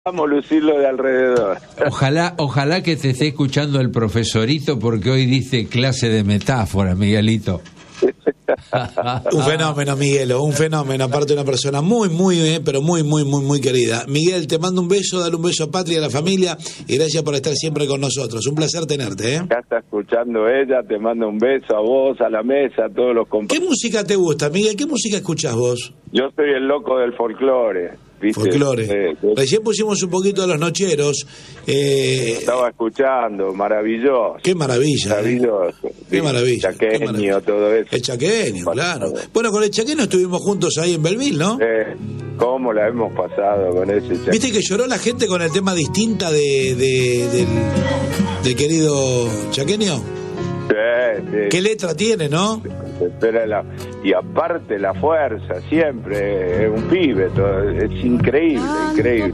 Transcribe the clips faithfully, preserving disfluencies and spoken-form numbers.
Vamos a lucirlo de alrededor. Ojalá, ojalá que te esté escuchando el profesorito, porque hoy dice clase de metáfora, Miguelito. Un fenómeno, Miguelo, un fenómeno, aparte de una persona muy, muy, eh, pero muy, muy, muy, muy querida. Miguel, te mando un beso, dale un beso a Patria, a la familia, y gracias por estar siempre con nosotros. Un placer tenerte, ¿eh? Ya está escuchando ella, te mando un beso a vos, a la mesa, a todos los compañeros. ¿Qué música te gusta, Miguel? ¿Qué música escuchás vos? Yo soy el loco del folclore. ¿Viste? Folclore. Eh, yo Recién pusimos un poquito a los nocheros. Eh, estaba escuchando, maravilloso. Qué maravilla. Maravilloso. Eh. Qué maravilla. Chaqueño, qué maravilla. todo eso. El chaqueño, claro. Bueno, con el chaqueño estuvimos juntos ahí en Belville, ¿no? Eh, ¿Cómo la hemos pasado con ese chaqueño? ¿Viste que lloró la gente con el tema distinta de, de, del, del querido chaqueño? Sí, sí. ¿Qué letra tiene, no? Espera la, y aparte la fuerza, siempre, es un pibe, todo, es increíble, increíble.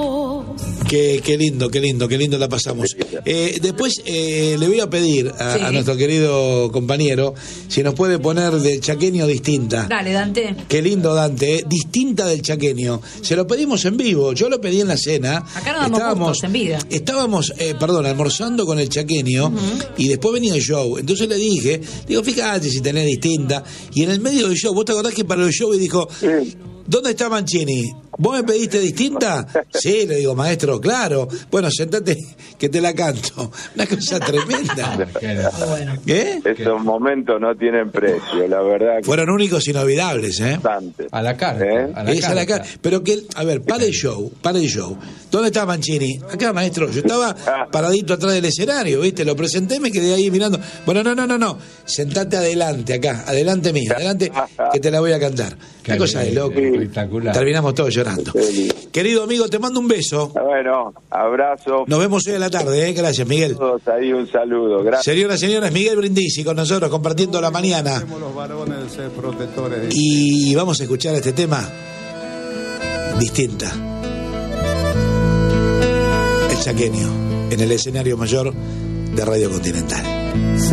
Qué, qué lindo, qué lindo, qué lindo la pasamos. Eh, después eh, le voy a pedir a, Sí. a nuestro querido compañero si nos puede poner del chaqueño distinta. Dale, Dante. Qué lindo, Dante, ¿eh? Distinta del chaqueño. Se lo pedimos en vivo, yo lo pedí en la cena. Acá nos damos gustos, en vida. Estábamos, eh, perdón, almorzando con el chaqueño, uh-huh. y después venía el show. Entonces le dije, digo, fíjate si tenés distinta. Y en el medio del show, ¿vos te acordás que para el show y dijo, ¿dónde está Mancini? ¿Vos me pediste distinta? Sí, le digo, maestro, claro. Bueno, sentate que te la canto. Una cosa tremenda. Bueno. ¿Qué? Esos momentos no tienen precio, la verdad. Que fueron únicos e inolvidables, ¿eh? bastante. A la carta. ¿Eh? A la Es a la carta. cara. Pero que, a ver, para el show, para el show. ¿Dónde está Mancini? Acá, maestro. Yo estaba paradito atrás del escenario, ¿viste? Lo presenté, me quedé ahí mirando. Bueno, no, no, no, no. Sentate adelante, acá. Adelante mío, adelante, que te la voy a cantar. Qué cosa de loco. Espectacular. Terminamos todos llorando. Sí. Querido amigo, te mando un beso. Bueno, abrazo. Nos vemos hoy a la tarde, ¿eh? Gracias, Miguel. Todos ahí un saludo. Gracias. Señoras y señores, Miguel Brindisi con nosotros compartiendo la mañana. Los varones ser protectores. Y vamos a escuchar este tema distinta. El chaqueño en el escenario mayor de Radio Continental.